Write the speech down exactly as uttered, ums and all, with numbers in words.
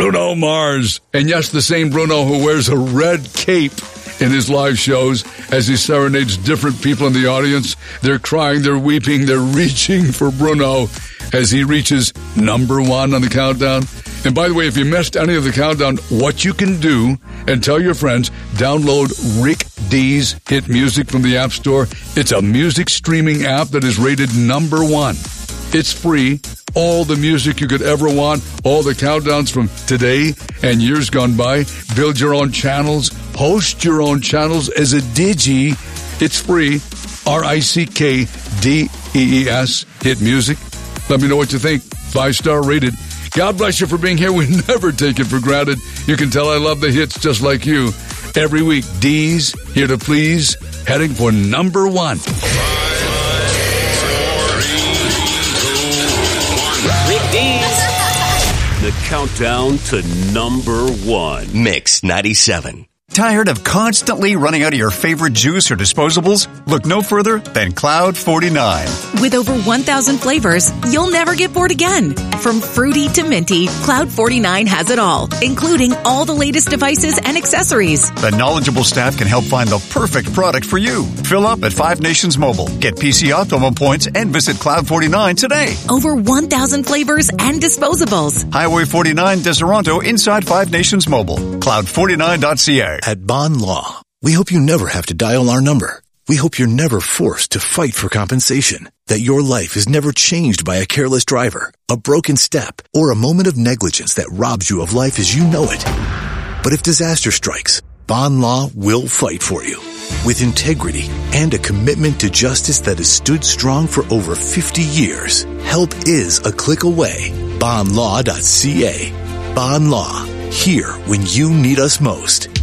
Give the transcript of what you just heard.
Bruno Mars. And yes, the same Bruno who wears a red cape in his live shows as he serenades different people in the audience. They're crying, they're weeping, they're reaching for Bruno as he reaches number one on the countdown. And by the way, if you missed any of the countdown, what you can do and tell your friends, download Rick D's Hit Music from the App Store. It's a music streaming app that is rated number one. It's free. All the music you could ever want, all the countdowns from today and years gone by. Build your own channels, host your own channels as a digi. It's free. R I C K D E E S, Hit Music. Let me know what you think. Five-star rated. God bless you for being here. We never take it for granted. You can tell I love the hits just like you. Every week, D's here to please, heading for number one. Rick D's. The countdown to number one. Mix ninety-seven. Tired of constantly running out of your favorite juice or disposables? Look no further than Cloud forty-nine. With over one thousand flavors, you'll never get bored again. From fruity to minty, Cloud forty-nine has it all, including all the latest devices and accessories. The knowledgeable staff can help find the perfect product for you. Fill up at Five Nations Mobile. Get P C Optimum points and visit Cloud forty-nine today. Over one thousand flavors and disposables. Highway forty-nine, Deseronto, inside Five Nations Mobile. cloud forty-nine dot c a. At Bond Law, we hope you never have to dial our number. We hope you're never forced to fight for compensation, that your life is never changed by a careless driver, a broken step, or a moment of negligence that robs you of life as you know it. But if disaster strikes, Bond Law will fight for you. With integrity and a commitment to justice that has stood strong for over fifty years, help is a click away. bond law dot c a. Bond Law, here when you need us most.